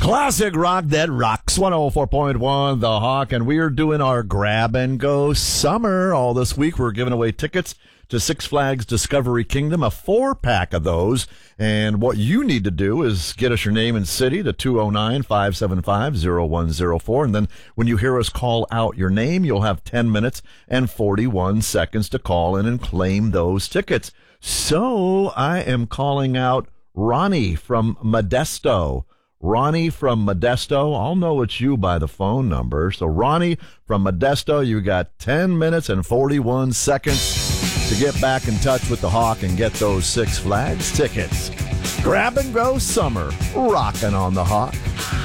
Classic rock that rocks. 104.1 The Hawk, and we are doing our grab and go summer. All this week we're giving away tickets to Six Flags Discovery Kingdom, a 4-pack of those. And what you need to do is get us your name and city to 209-575-0104. And then when you hear us call out your name, you'll have 10 minutes and 41 seconds to call in and claim those tickets. So I am calling out Ronnie from Modesto. Ronnie from Modesto. I'll know it's you by the phone number. So Ronnie from Modesto, you got 10 minutes and 41 seconds to get back in touch with the Hawk and get those Six Flags tickets. Grab and go summer, rocking on the Hawk.